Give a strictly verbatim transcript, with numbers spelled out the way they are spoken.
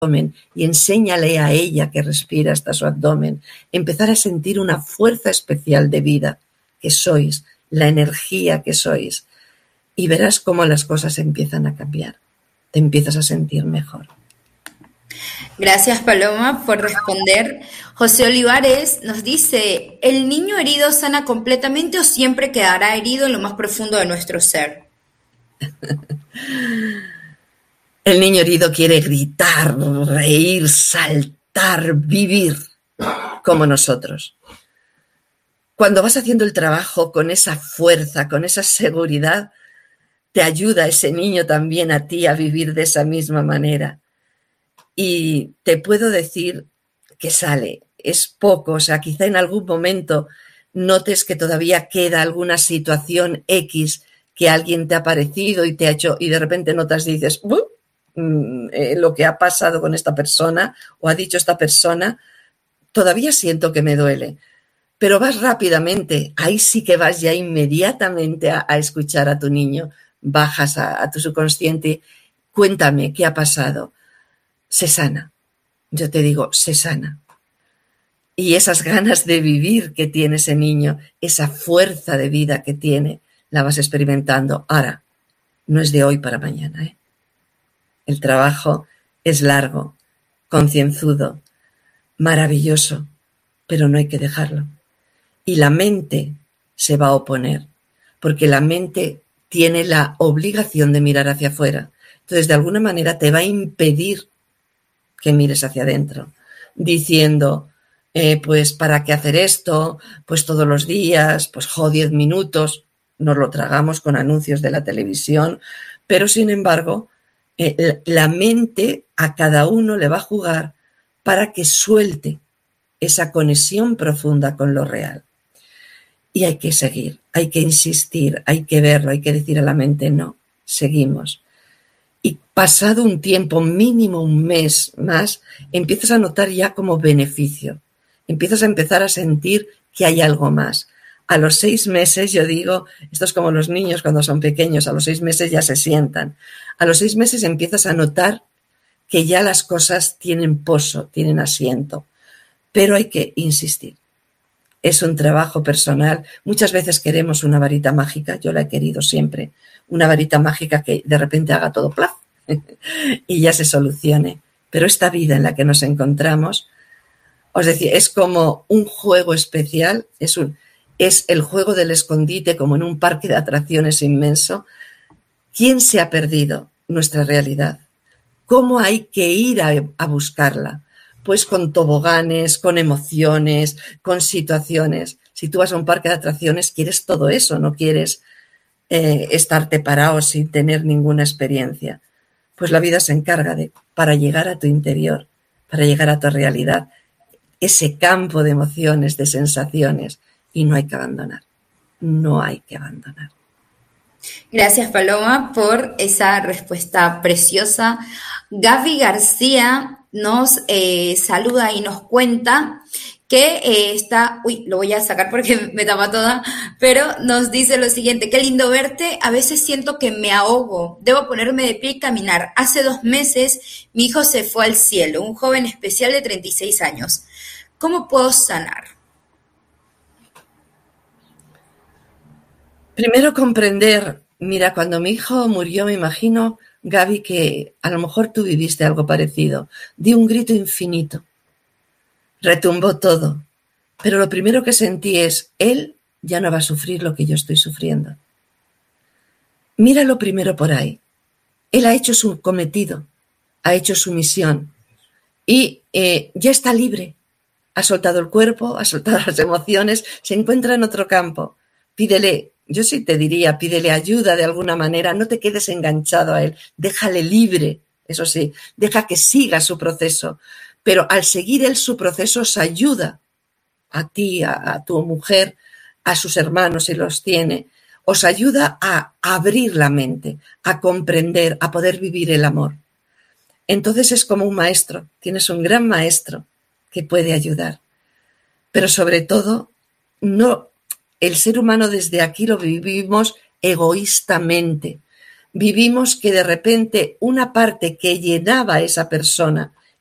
abdomen y enséñale a ella que respira hasta su abdomen, empezar a sentir una fuerza especial de vida que sois, la energía que sois, y verás cómo las cosas empiezan a cambiar, te empiezas a sentir mejor. Gracias, Paloma, por responder. José Olivares nos dice, ¿el niño herido sana completamente o siempre quedará herido en lo más profundo de nuestro ser? El niño herido quiere gritar, reír, saltar, vivir como nosotros. Cuando vas haciendo el trabajo con esa fuerza, con esa seguridad, te ayuda ese niño también a ti a vivir de esa misma manera. Y te puedo decir que sale, es poco, o sea, quizá en algún momento notes que todavía queda alguna situación X que alguien te ha parecido y te ha hecho, y de repente notas y dices, ¡uh! Eh, lo que ha pasado con esta persona o ha dicho esta persona, todavía siento que me duele, pero vas rápidamente, ahí sí que vas ya inmediatamente a, a escuchar a tu niño, bajas a, a tu subconsciente, cuéntame qué ha pasado, se sana, yo te digo, se sana. Y esas ganas de vivir que tiene ese niño, esa fuerza de vida que tiene, la vas experimentando. Ahora, no es de hoy para mañana, ¿eh? El trabajo es largo, concienzudo, maravilloso, pero no hay que dejarlo. Y la mente se va a oponer, porque la mente tiene la obligación de mirar hacia afuera. Entonces, de alguna manera te va a impedir que mires hacia adentro, diciendo, eh, pues, ¿para qué hacer esto? Pues todos los días, pues, jo, diez minutos, nos lo tragamos con anuncios de la televisión, pero sin embargo, eh, la mente a cada uno le va a jugar para que suelte esa conexión profunda con lo real. Y hay que seguir, hay que insistir, hay que verlo, hay que decir a la mente, no, seguimos. Y pasado un tiempo, mínimo un mes más, empiezas a notar ya como beneficio. Empiezas a empezar a sentir que hay algo más. A los seis meses, yo digo, esto es como los niños cuando son pequeños, a los seis meses ya se sientan. A los seis meses empiezas a notar que ya las cosas tienen poso, tienen asiento. Pero hay que insistir. Es un trabajo personal. Muchas veces queremos una varita mágica, yo la he querido siempre, una varita mágica que de repente haga todo plaf y ya se solucione. Pero esta vida en la que nos encontramos, os decía, es como un juego especial, es, un, es el juego del escondite como en un parque de atracciones inmenso. ¿Quién se ha perdido? Nuestra realidad. ¿Cómo hay que ir a, a buscarla? Pues con toboganes, con emociones, con situaciones. Si tú vas a un parque de atracciones, quieres todo eso, no quieres eh, estarte parado sin tener ninguna experiencia. Pues la vida se encarga de, para llegar a tu interior, para llegar a tu realidad, ese campo de emociones, de sensaciones, y no hay que abandonar, no hay que abandonar. Gracias, Paloma, por esa respuesta preciosa. Gaby García nos eh, saluda y nos cuenta que eh, está, uy, lo voy a sacar porque me tapa toda, pero nos dice lo siguiente: qué lindo verte, a veces siento que me ahogo, debo ponerme de pie y caminar. Hace dos meses mi hijo se fue al cielo, un joven especial de treinta y seis años. ¿Cómo puedo sanar? Primero comprender, mira, cuando mi hijo murió, me imagino, Gaby, que a lo mejor tú viviste algo parecido. Di un grito infinito. Retumbó todo. Pero lo primero que sentí es, él ya no va a sufrir lo que yo estoy sufriendo. Míralo primero por ahí. Él ha hecho su cometido, ha hecho su misión y eh, ya está libre. Ha soltado el cuerpo, ha soltado las emociones, se encuentra en otro campo. Pídele, yo sí te diría, pídele ayuda de alguna manera, no te quedes enganchado a él, déjale libre, eso sí, deja que siga su proceso. Pero al seguir él su proceso, os ayuda a ti, a, a tu mujer, a sus hermanos si los tiene, os ayuda a abrir la mente, a comprender, a poder vivir el amor. Entonces es como un maestro, tienes un gran maestro que puede ayudar. Pero sobre todo, no, el ser humano desde aquí lo vivimos egoístamente. Vivimos que de repente una parte que llenaba a esa persona